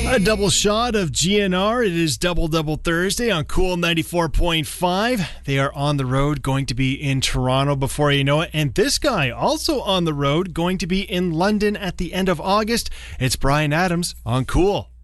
A double shot of GNR. It is Double Thursday on Cool 94.5. They are on the road, going to be in Toronto before you know it. And this guy also on the road, going to be in London at the end of August. It's Bryan Adams on Cool.